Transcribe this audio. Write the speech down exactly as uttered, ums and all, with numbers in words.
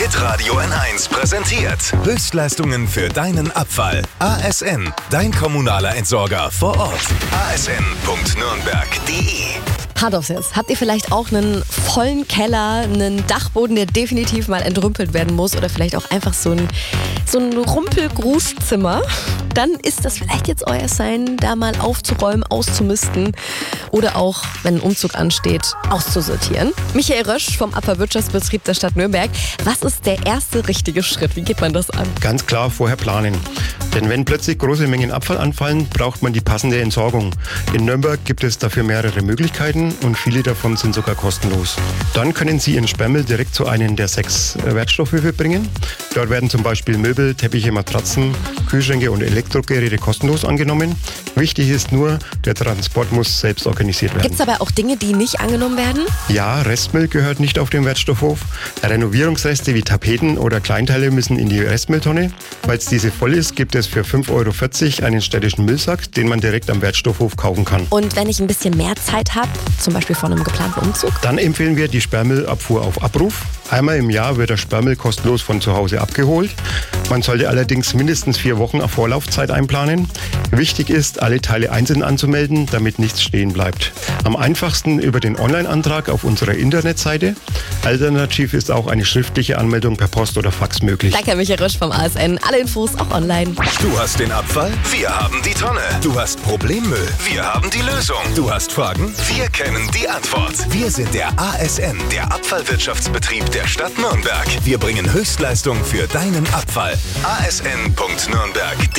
Hitradio N eins präsentiert Höchstleistungen für deinen Abfall. A S N, dein kommunaler Entsorger vor Ort. A S N punkt nürnberg punkt de. Hart aufs Herz. Habt ihr vielleicht auch einen vollen Keller, einen Dachboden, der definitiv mal entrümpelt werden muss oder vielleicht auch einfach so ein, so ein Rumpelgrußzimmer? Dann ist das vielleicht jetzt euer Sein, da mal aufzuräumen, auszumisten oder auch, wenn ein Umzug ansteht, auszusortieren. Michael Rösch vom Abfallwirtschaftsbetrieb der Stadt Nürnberg. Was ist der erste richtige Schritt? Wie geht man das an? Ganz klar vorher planen. Denn wenn plötzlich große Mengen Abfall anfallen, braucht man die passende Entsorgung. In Nürnberg gibt es dafür mehrere Möglichkeiten und viele davon sind sogar kostenlos. Dann können Sie Ihren Sperrmüll direkt zu einem der sechs Wertstoffhöfe bringen. Dort werden zum Beispiel Möbel, Teppiche, Matratzen, Kühlschränke und Elektrogeräte kostenlos angenommen. Wichtig ist nur, der Transport muss selbst organisiert werden. Gibt es aber auch Dinge, die nicht angenommen werden? Ja, Restmüll gehört nicht auf den Wertstoffhof. Renovierungsreste wie Tapeten oder Kleinteile müssen in die Restmülltonne. Falls diese voll ist, gibt es für fünf Euro vierzig einen städtischen Müllsack, den man direkt am Wertstoffhof kaufen kann. Und wenn ich ein bisschen mehr Zeit habe, zum Beispiel vor einem geplanten Umzug? Dann empfehlen wir die Sperrmüllabfuhr auf Abruf. Einmal im Jahr wird der Sperrmüll kostenlos von zu Hause abgeholt. Man sollte allerdings mindestens vier Wochen auf Vorlaufzeit einplanen. Wichtig ist, alle Teile einzeln anzumelden, damit nichts stehen bleibt. Am einfachsten über den Online-Antrag auf unserer Internetseite. Alternativ ist auch eine schriftliche Anmeldung per Post oder Fax möglich. Danke, Michael Rösch vom A S N. Alle Infos auch online. Du hast den Abfall? Wir haben die Tonne. Du hast Problemmüll? Wir haben die Lösung. Du hast Fragen? Wir kennen die Antwort. Wir sind der A S N, der Abfallwirtschaftsbetrieb der Stadt Nürnberg. Wir bringen Höchstleistung für deinen Abfall. A S N punkt nürnberg punkt de